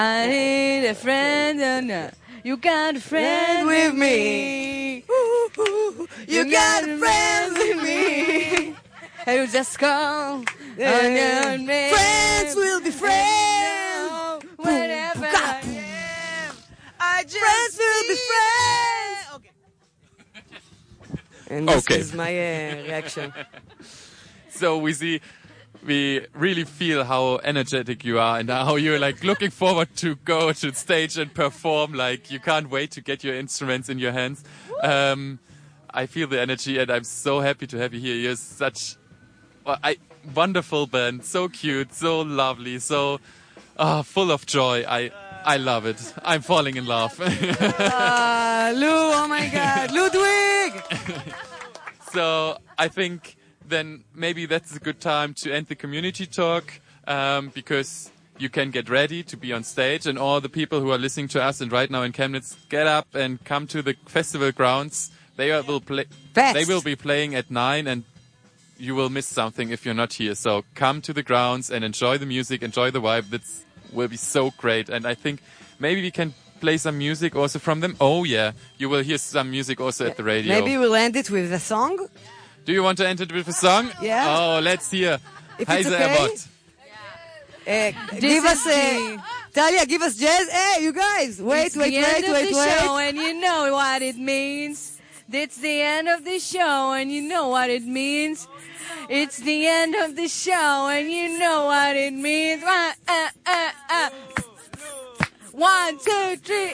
I need a friend. You got a friend with me. You got a friend with me. And you just call. Friends will be friends. Whenever I am, I just Friends will be friends. Okay. And this Okay. is my reaction. So we really feel how energetic you are and how you're like looking forward to go to stage and perform. Like you can't wait to get your instruments in your hands. I feel the energy and I'm so happy to have you here. You're such wonderful band, so cute, so lovely, so full of joy. I love it. I'm falling in love. Lou, oh my God, Ludwig! So I think then maybe that's a good time to end the community talk because you can get ready to be on stage, and all the people who are listening to us and right now in Chemnitz, get up and come to the festival grounds. They will be playing at 9 and you will miss something if you're not here. So come to the grounds and enjoy the music, enjoy the vibe. That will be so great. And I think maybe we can play some music also from them. Oh yeah, you will hear some music also at the radio. Maybe we'll end it with a song. Do you want to end it with a song? Yeah. Oh, let's hear. If Heise it's okay. Abbott. Give us Talia, give us jazz. Hey, you guys, wait. Show, and you know what it means. It's the end of the show, and you know what it means. It's the end of the show, and you know what it means. 1, 2, 3.